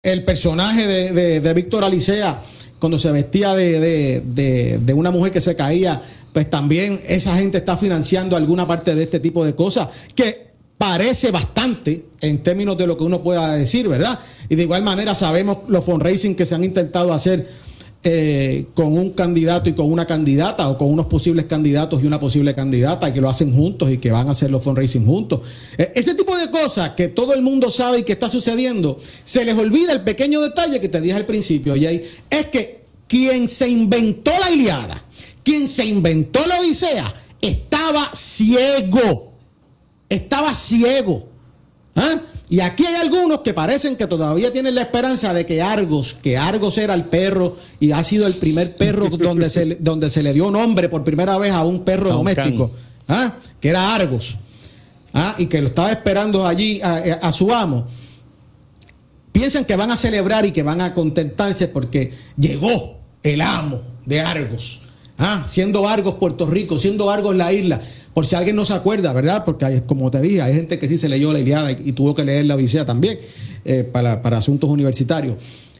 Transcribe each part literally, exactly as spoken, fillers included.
el personaje de, de, de Víctor Alicea, cuando se vestía de, de, de, de una mujer que se caía, pues también esa gente está financiando alguna parte de este tipo de cosas, que parece bastante en términos de lo que uno pueda decir, ¿verdad? Y de igual manera sabemos los fundraising que se han intentado hacer eh, con un candidato y con una candidata, o con unos posibles candidatos y una posible candidata, que lo hacen juntos y que van a hacer los fundraising juntos. Eh, ese tipo de cosas que todo el mundo sabe y que está sucediendo, se les olvida el pequeño detalle que te dije al principio, Jay, es que quien se inventó la Ilíada, quien se inventó la Odisea, estaba ciego. Estaba ciego. ¿Ah? Y aquí hay algunos que parecen que todavía tienen la esperanza de que Argos, que Argos era el perro y ha sido el primer perro donde se, donde se le dio nombre por primera vez a un perro a doméstico, un ¿ah? que era Argos, ¿ah? y que lo estaba esperando allí a, a, a su amo. Piensan que van a celebrar y que van a contentarse porque llegó el amo de Argos, ¿ah? siendo Argos Puerto Rico, siendo Argos la isla. Por si alguien no se acuerda, ¿verdad? Porque hay, como te dije, hay gente que sí se leyó la Ilíada y, y tuvo que leer la Odisea también eh, para, para asuntos universitarios.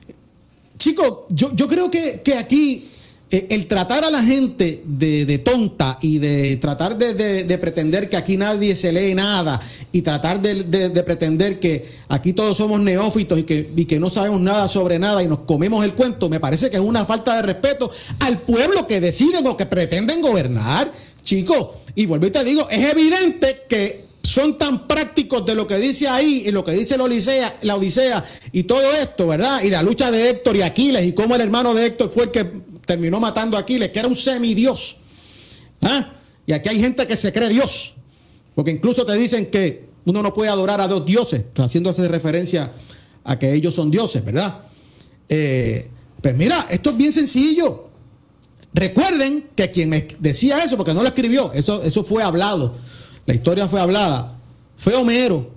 Chicos, yo, yo creo que, que aquí eh, el tratar a la gente de, de tonta y de tratar de, de, de pretender que aquí nadie se lee nada y tratar de, de, de pretender que aquí todos somos neófitos y que, y que no sabemos nada sobre nada y nos comemos el cuento, me parece que es una falta de respeto al pueblo que deciden o que pretenden gobernar. Chicos, y vuelvo y te digo, es evidente que son tan prácticos de lo que dice ahí y lo que dice la Odisea, la Odisea y todo esto, ¿verdad? Y la lucha de Héctor y Aquiles y cómo el hermano de Héctor fue el que terminó matando a Aquiles, que era un semidios. ¿Ah? Y aquí hay gente que se cree Dios, porque incluso te dicen que uno no puede adorar a dos dioses, haciéndose referencia a que ellos son dioses, ¿verdad? Eh, pues mira, esto es bien sencillo. Recuerden que quien me decía eso, porque no lo escribió, eso, eso fue hablado, la historia fue hablada, fue Homero.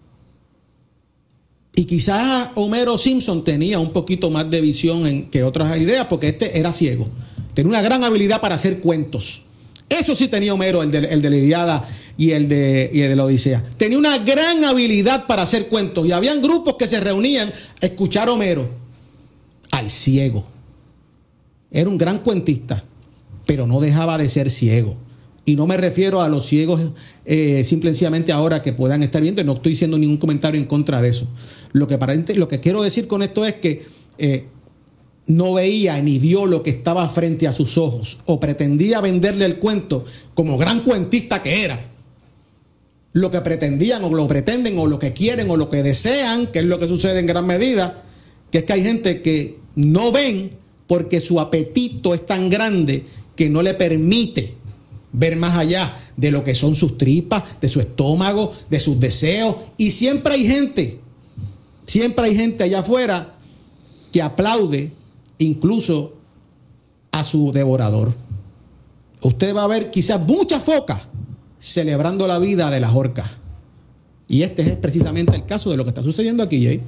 Y quizás Homero Simpson tenía un poquito más de visión en, que otras ideas, porque este era ciego. Tenía una gran habilidad para hacer cuentos. Eso sí tenía Homero, el de, el de la Ilíada y el de, y el de la Odisea. Tenía una gran habilidad para hacer cuentos. Y habían grupos que se reunían a escuchar a Homero, al ciego. Era un gran cuentista, pero no dejaba de ser ciego. Y no me refiero a los ciegos eh, simplemente ahora que puedan estar viendo. No estoy haciendo ningún comentario en contra de eso. Lo que, para, lo que quiero decir con esto es que eh, no veía ni vio lo que estaba frente a sus ojos, o pretendía venderle el cuento como gran cuentista que era. Lo que pretendían o lo pretenden o lo que quieren o lo que desean, que es lo que sucede en gran medida, que es que hay gente que no ven porque su apetito es tan grande que no le permite ver más allá de lo que son sus tripas, de su estómago, de sus deseos. Y siempre hay gente, siempre hay gente allá afuera que aplaude incluso a su devorador. Usted va a ver quizás muchas focas celebrando la vida de las orcas. Y este es precisamente el caso de lo que está sucediendo aquí, Jay.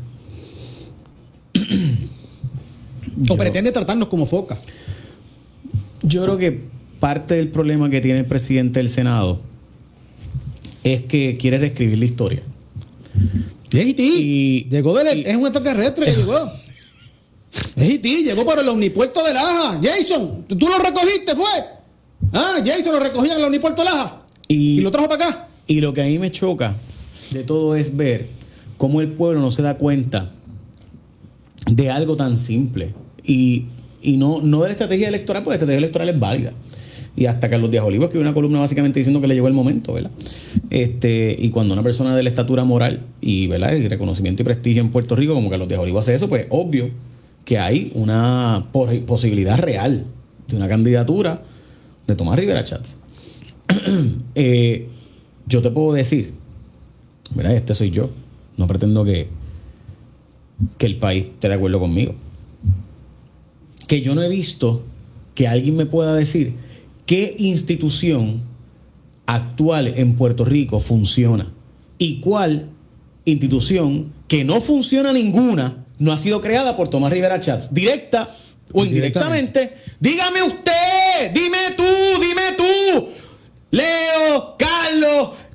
O yo, pretende tratarnos como focas. Yo creo que parte del problema que tiene el presidente del Senado es que quiere reescribir la historia. Es I T. Y llegó del, y, es un extraterrestre que llegó. Es I T, llegó por el omnipuerto de Laja. Jason, ¿tú lo recogiste, fue? Ah, Jason lo recogía en el omnipuerto de Laja. Y, y lo trajo para acá. Y lo que a mí me choca de todo es ver cómo el pueblo no se da cuenta de algo tan simple. Y, y no, no de la estrategia electoral, porque la estrategia electoral es válida. Y hasta Carlos Díaz Olivo escribió una columna básicamente diciendo que le llegó el momento, ¿verdad? Este, y cuando una persona de la estatura moral y, ¿verdad?, el reconocimiento y prestigio en Puerto Rico, como Carlos Díaz Olivo hace eso, pues obvio que hay una posibilidad real de una candidatura de Tomás Rivera Chats. eh, yo te puedo decir, ¿verdad?, este soy yo. No pretendo que, que el país esté de acuerdo conmigo. Que yo no he visto que alguien me pueda decir qué institución actual en Puerto Rico funciona y cuál institución que no funciona ninguna no ha sido creada por Tomás Rivera Chats, directa o indirectamente. Dígame usted, dime tú, dime tú, Leo, Carlos,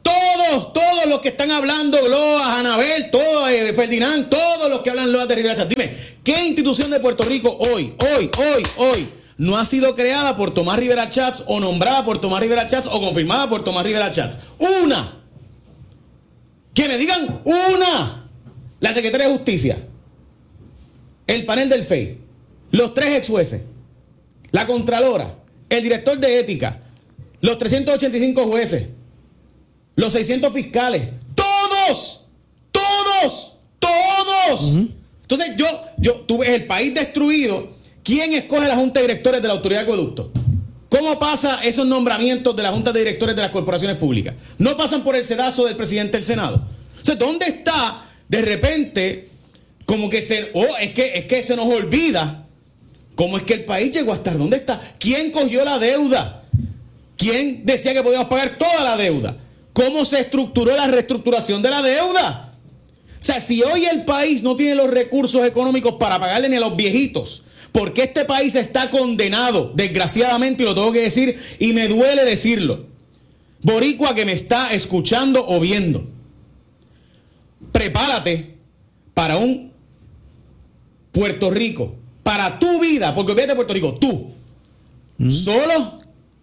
Todos, todos los que están hablando, Gloa, Anabel, todos, eh, Ferdinand, todos los que hablan Gloa de Rivera Chats. Dime, ¿qué institución de Puerto Rico hoy, hoy, hoy, hoy no ha sido creada por Tomás Rivera Chats o nombrada por Tomás Rivera Chats o confirmada por Tomás Rivera Chats? Una. Que me digan una. La Secretaría de Justicia, el panel del F E I, los tres ex jueces, la Contralora, el director de ética, los trescientos ochenta y cinco jueces, los seiscientos fiscales, todos, todos, todos. Uh-huh. Entonces yo, yo, tú ves el país destruido. ¿Quién escoge la junta de directores de la Autoridad de Acueducto? ¿Cómo pasa esos nombramientos de la junta de directores de las corporaciones públicas? No pasan por el sedazo del presidente del Senado. O sea, ¿dónde está de repente como que se, oh, es que, es que se nos olvida cómo es que el país llegó a estar? ¿Dónde está? ¿Quién cogió la deuda? ¿Quién decía que podíamos pagar toda la deuda? ¿Cómo se estructuró la reestructuración de la deuda? O sea, si hoy el país no tiene los recursos económicos para pagarle ni a los viejitos, porque este país está condenado, desgraciadamente, y lo tengo que decir, y me duele decirlo, boricua que me está escuchando o viendo, prepárate para un Puerto Rico, para tu vida, porque olvídate de Puerto Rico, tú, ¿Mm? solo,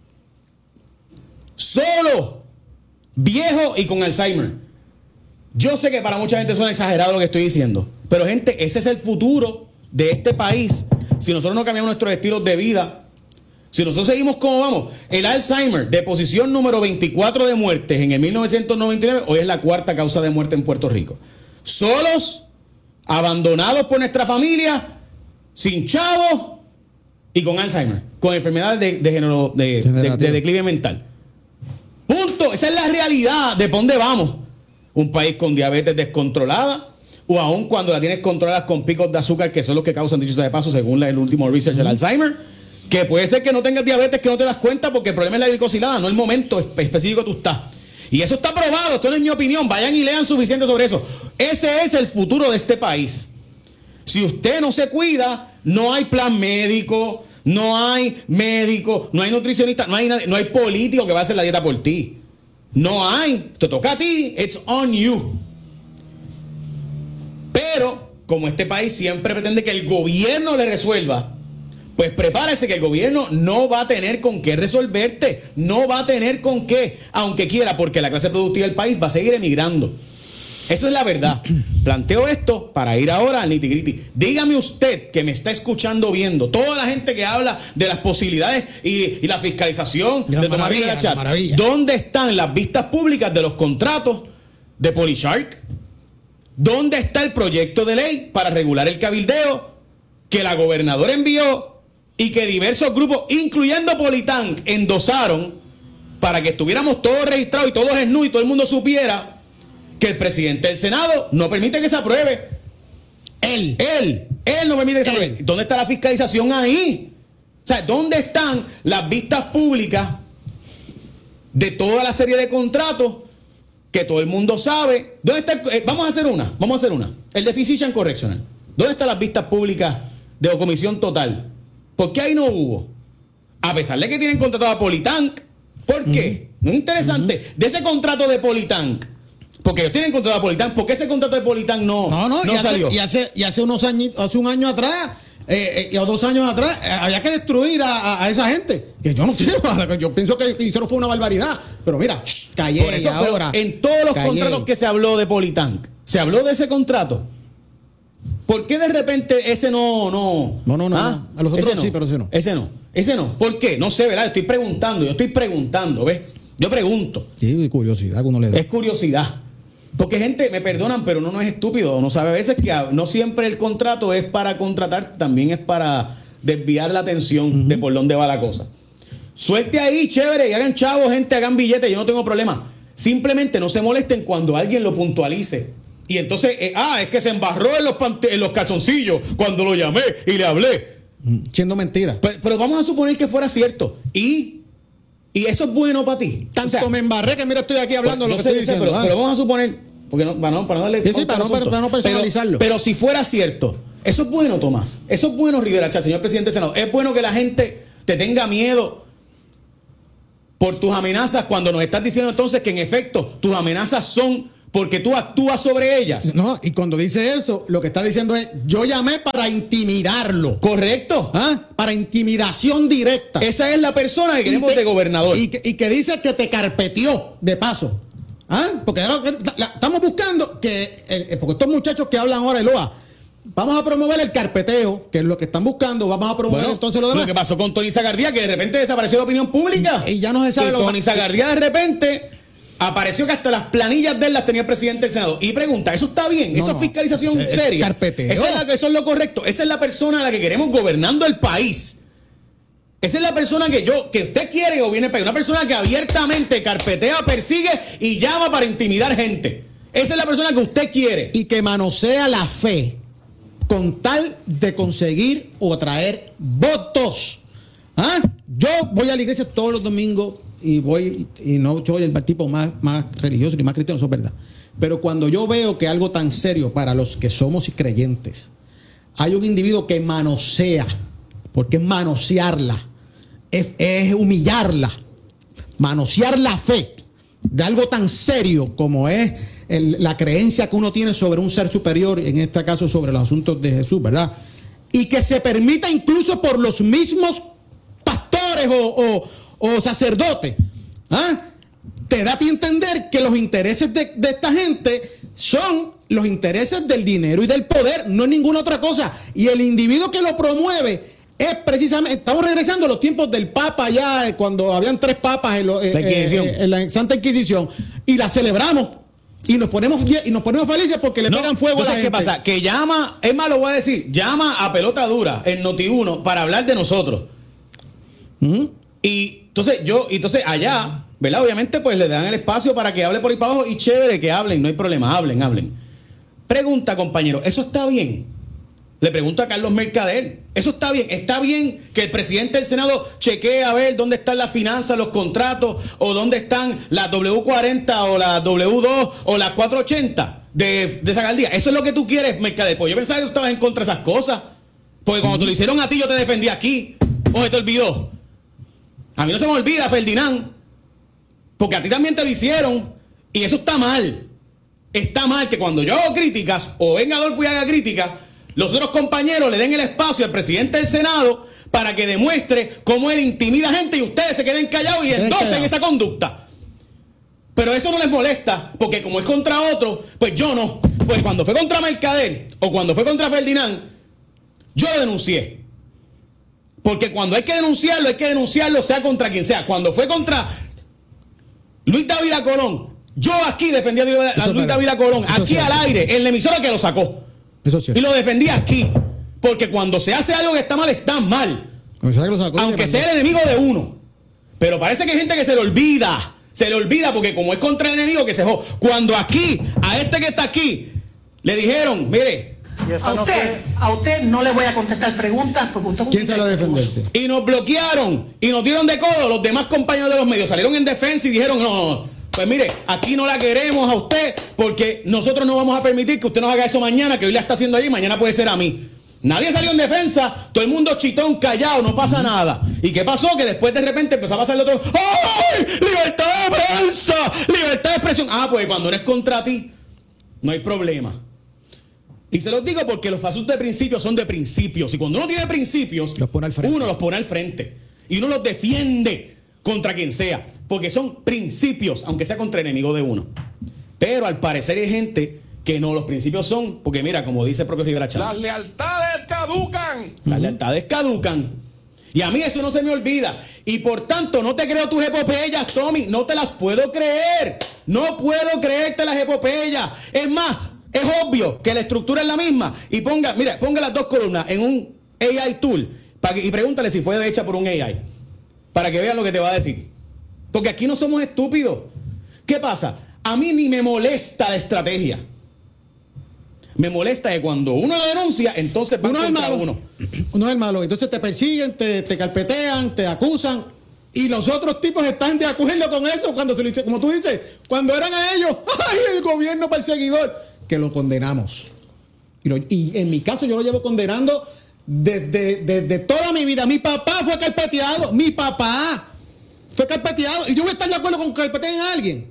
solo, viejo y con Alzheimer. Yo sé que para mucha gente suena exagerado lo que estoy diciendo, pero gente, ese es el futuro de este país. Si nosotros no cambiamos nuestros estilos de vida, si nosotros seguimos como vamos, el Alzheimer de posición número veinticuatro de muertes en el mil novecientos noventa y nueve, hoy es la cuarta causa de muerte en Puerto Rico. Solos, abandonados por nuestra familia, sin chavos y con Alzheimer, con enfermedades de, de, género, de, de, de declive mental. Punto. Esa es la realidad de por dónde vamos. Un país con diabetes descontrolada, o aún cuando la tienes controlada con picos de azúcar, que son los que causan, dicho sea de paso, según el último research del Alzheimer, que puede ser que no tengas diabetes, que no te das cuenta, porque el problema es la glicosilada, no el momento específico que tú estás. Y eso está probado, esto no es mi opinión, vayan y lean suficiente sobre eso. Ese es el futuro de este país. Si usted no se cuida, no hay plan médico, no hay médico, no hay nutricionista, no hay, nadie, no hay político que va a hacer la dieta por ti. No hay, te toca a ti, it's on you. Pero, como este país siempre pretende que el gobierno le resuelva, pues prepárese que el gobierno no va a tener con qué resolverte, no va a tener con qué, aunque quiera, porque la clase productiva del país va a seguir emigrando. Eso es la verdad. Planteo esto para ir ahora al nitty-gritty. Dígame usted que me está escuchando, viendo, toda la gente que habla de las posibilidades y, y la fiscalización de Tomás Rivera Chats, ¿dónde están las vistas públicas de los contratos de Polyshark? ¿Dónde está el proyecto de ley para regular el cabildeo que la gobernadora envió y que diversos grupos, incluyendo Politank, endosaron para que estuviéramos todos registrados y todos en nu y todo el mundo supiera que el presidente del Senado no permite que se apruebe? Él, él, él no permite que se él. apruebe. ¿Dónde está la fiscalización ahí? O sea, ¿dónde están las vistas públicas de toda la serie de contratos que todo el mundo sabe? ¿Dónde está el, eh, vamos a hacer una, vamos a hacer una. El de Physician Correctional. ¿Dónde están las vistas públicas de Comisión Total? ¿Por qué ahí no hubo? A pesar de que tienen contratado a Politank. ¿Por qué? Uh-huh. No es interesante. Uh-huh. De ese contrato de Politank, porque ellos tienen contrato a Politank, ¿por qué ese contrato de Politank no, no, no, no y salió? Hace, y, hace, y hace unos años, hace un año atrás, eh, eh, o dos años atrás, eh, había que destruir a, a, a esa gente. Que yo no sé, yo pienso que hicieron fue una barbaridad. Pero mira, shh, callé. Por eso, ahora. En todos los callé. contratos que se habló de Politank, ¿se habló de ese contrato? ¿Por qué de repente ese no, no? No, no, no. ¿Ah? no. A los otros ese no, sí, pero ese no. Ese no. Ese no. ¿Por qué? No sé, ¿verdad? Estoy preguntando, yo estoy preguntando, ¿ves? Yo pregunto. Sí, curiosidad que uno le da. Es curiosidad. Porque gente, me perdonan, pero uno no es estúpido. Uno sabe a veces que no siempre el contrato es para contratar, también es para desviar la atención uh-huh. de por dónde va la cosa. Suelte ahí, chévere, y hagan chavos, gente, hagan billetes, yo no tengo problema. Simplemente no se molesten cuando alguien lo puntualice. Y entonces, eh, ah, es que se embarró en los, pant- en los calzoncillos cuando lo llamé y le hablé. Siendo mentira. Pero, pero vamos a suponer que fuera cierto. Y, y eso es bueno para ti. Tanto o sea, me embarré que mira, estoy aquí hablando pues, lo que sé, estoy diciendo. Pero, ah. pero vamos a suponer, porque no, para, no, para no darle... Sí, sí, para, no, para, para no personalizarlo. Pero, pero si fuera cierto, eso es bueno, Tomás. Eso es bueno, Rivera Chats, señor presidente del Senado. Es bueno que la gente te tenga miedo por tus amenazas cuando nos estás diciendo entonces que en efecto tus amenazas son porque tú actúas sobre ellas. No, y cuando dice eso, lo que está diciendo es, yo llamé para intimidarlo. Correcto. ¿Ah? Para intimidación directa. Esa es la persona que queremos te, de gobernador. Y que, y que dice que te carpeteó de paso. ¿Ah? Porque ahora la, estamos buscando que, eh, porque estos muchachos que hablan ahora, Eloa, vamos a promover el carpeteo, que es lo que están buscando, vamos a promover bueno, entonces lo demás. Lo que pasó con Tony Zagardía, que de repente desapareció la opinión pública. Y, y ya no se sabe y lo que Tony Zagardía de repente apareció que hasta las planillas de él las tenía el presidente del Senado. Y pregunta, ¿eso está bien? No, ¿Eso no. es fiscalización Es seria? carpeteo. Esa es la, eso es lo correcto. Esa es la persona a la que queremos gobernando el país. Esa es la persona que yo, que usted quiere o viene para una persona que abiertamente carpetea, persigue y llama para intimidar gente. Esa es la persona que usted quiere. Y que manosea la fe con tal de conseguir o traer votos. ¿Ah? Yo voy a la iglesia todos los domingos y voy, y no soy el tipo más, más religioso ni más cristiano, eso es verdad. Pero cuando yo veo que algo tan serio para los que somos creyentes, hay un individuo que manosea, porque es manosearla, es, es humillarla, manosear la fe de algo tan serio como es el, la creencia que uno tiene sobre un ser superior, en este caso sobre los asuntos de Jesús, ¿verdad? Y que se permita incluso por los mismos pastores o, o o sacerdote, ¿ah? Te da a ti entender que los intereses de, de esta gente son los intereses del dinero y del poder, no es ninguna otra cosa. Y el individuo que lo promueve es precisamente, estamos regresando a los tiempos del Papa ya, cuando habían tres papas en, lo, eh, eh, en la Santa Inquisición, y la celebramos. Y nos ponemos y nos ponemos felices porque le no, pegan fuego a la gente. ¿Qué pasa? Que llama, es más, lo voy a decir, llama a Pelota Dura en Noti uno para hablar de nosotros. ¿Mm? Y entonces yo, entonces allá, ¿verdad? Obviamente, pues le dan el espacio para que hable por ahí para abajo y chévere que hablen, no hay problema, hablen, hablen. Pregunta, compañero, ¿eso está bien? Le pregunto a Carlos Mercader, ¿eso está bien? ¿Está bien que el presidente del Senado chequee a ver dónde están las finanzas, los contratos, o dónde están las doble u cuarenta o las doble u dos o las cuatrocientos ochenta de, de Zagardía? ¿Eso es lo que tú quieres, Mercader? Pues yo pensaba que tú estabas en contra de esas cosas. Porque cuando te lo hicieron a ti, yo te defendí aquí. ¿O se te olvidó? A mí no se me olvida, Ferdinand, porque a ti también te lo hicieron y eso está mal. Está mal que cuando yo hago críticas o venga Adolfo y haga críticas, los otros compañeros le den el espacio al presidente del Senado para que demuestre cómo él intimida gente y ustedes se queden callados y endosen esa conducta. Pero eso no les molesta, porque como es contra otro, pues yo no. Pues cuando fue contra Mercader o cuando fue contra Ferdinand, yo lo denuncié. Porque cuando hay que denunciarlo, hay que denunciarlo sea contra quien sea. Cuando fue contra Luis Dávila Colón, yo aquí defendí a Luis eso Dávila Colón, eso aquí al aire, en la emisora que lo sacó. Eso sí. Y lo defendí aquí. Porque cuando se hace algo que está mal, está mal. Sacó, aunque sea el enemigo de uno. Pero parece que hay gente que se le olvida. Se le olvida porque como es contra el enemigo que se jode. Cuando aquí, a este que está aquí, le dijeron, mire... A usted, a usted no le voy a contestar preguntas porque usted... ¿Quién salió a defenderte? Y nos bloquearon y nos dieron de codo. Los demás compañeros de los medios salieron en defensa y dijeron, no, pues mire, aquí no la queremos a usted porque nosotros no vamos a permitir que usted nos haga eso mañana, que hoy la está haciendo allí, mañana puede ser a mí. Nadie salió en defensa, todo el mundo chitón, callado, no pasa nada. ¿Y qué pasó? Que después de repente empezó a pasar lo otro. ¡Ay! ¡Libertad de prensa! ¡Libertad de expresión! Ah, pues cuando no es contra ti, no hay problema. Y se los digo porque los asuntos de principios son de principios. Y cuando uno tiene principios, los pone al frente. uno los pone al frente. Y uno los defiende contra quien sea. Porque son principios, aunque sea contra el enemigo de uno. Pero al parecer hay gente que no, los principios son, porque mira, como dice el propio Rivera Chávez, las lealtades caducan. Las lealtades caducan. Y a mí eso no se me olvida. Y por tanto, no te creo tus epopeyas, Tommy. No te las puedo creer. No puedo creerte las epopeyas. Es más, es obvio que la estructura es la misma. Y ponga, mira, ponga las dos columnas en un A I tool para que, y pregúntale si fue hecha por un A I. Para que vean lo que te va a decir. Porque aquí no somos estúpidos. ¿Qué pasa? A mí ni me molesta la estrategia. Me molesta que cuando uno lo denuncia, entonces van uno contra es malo. uno. Uno es el malo. Entonces te persiguen, te, te carpetean, te acusan. Y los otros tipos están de acuerdo con eso cuando se lo dice, como tú dices, cuando eran a ellos, ¡ay, el gobierno perseguidor! Que lo condenamos. Y, lo, y en mi caso yo lo llevo condenando desde, desde toda mi vida. Mi papá fue carpeteado. Mi papá. Fue carpeteado. Y yo voy a estar de acuerdo con que carpeteen a alguien.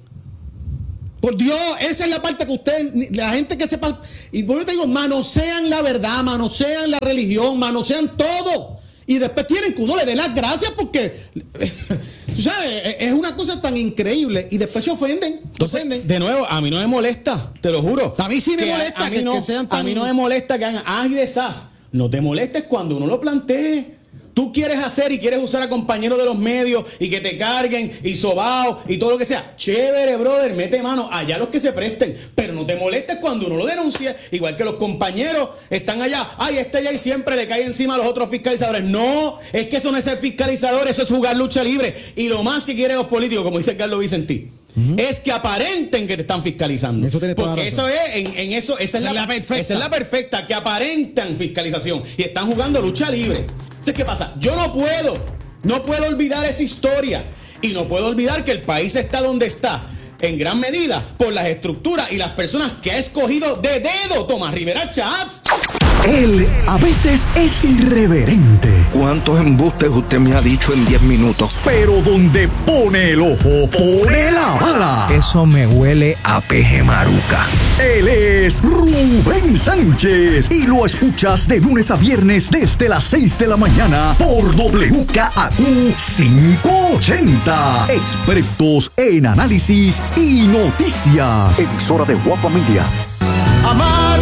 Por Dios, esa es la parte que ustedes, la gente que sepa, y por eso te digo, manosean la verdad, manosean la religión, manosean todo. Y después quieren que uno le dé las gracias porque, tú sabes, es una cosa tan increíble. Y después se ofenden. Entonces, se ofenden. de nuevo, a mí no me molesta, te lo juro. A mí sí me que molesta a, a mí que, no, que sean tan... A mí no me molesta que hagan aj y desaz. No te molestes cuando uno lo plantee. Tú quieres hacer y quieres usar a compañeros de los medios y que te carguen y sobao y todo lo que sea. Chévere, brother, mete mano allá los que se presten. Pero no te molestes cuando uno lo denuncia. Igual que los compañeros están allá. Ay, este allá y siempre le cae encima a los otros fiscalizadores. No, es que eso no es ser fiscalizador, eso es jugar lucha libre. Y lo más que quieren los políticos, como dice Carlos Vicentí, uh-huh. es que aparenten que te están fiscalizando. Eso tiene toda Porque razón. eso es, en, en eso, esa, esa es, la, la perfecta. esa es la perfecta, que aparentan fiscalización y están jugando lucha libre. Entonces, ¿qué pasa? Yo no puedo, no puedo olvidar esa historia y no puedo olvidar que el país está donde está en gran medida por las estructuras y las personas que ha escogido de dedo Tomás Rivera Chats. Él a veces es irreverente. ¿Cuántos embustes usted me ha dicho en diez minutos? Pero donde pone el ojo, pone la bala. Eso me huele a peje maruca. Él es Rubén Sánchez y lo escuchas de lunes a viernes desde las seis de la mañana por W K A Q quinientos ochenta. Expertos en análisis y noticias. Emisora de Guapa Media. Amar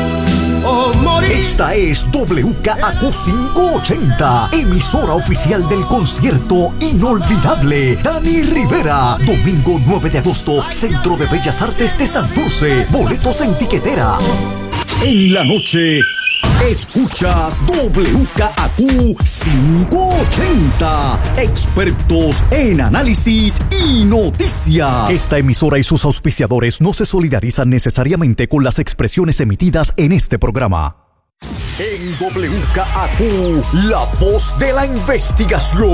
o morir. Esta es W K A Q quinientos ochenta, emisora oficial del concierto inolvidable Dani Rivera. Domingo nueve de agosto, Centro de Bellas Artes de Santurce. Boletos en tiquetera. En la noche, escuchas W K A Q quinientos ochenta, expertos en análisis y noticias. Esta emisora y sus auspiciadores no se solidarizan necesariamente con las expresiones emitidas en este programa. En W K A Q, la voz de la investigación,